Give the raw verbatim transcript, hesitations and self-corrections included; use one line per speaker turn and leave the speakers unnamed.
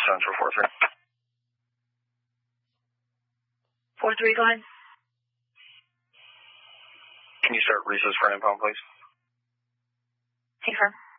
Central four three.
four three, go ahead.
Can you start recess for info, please?
Confirm.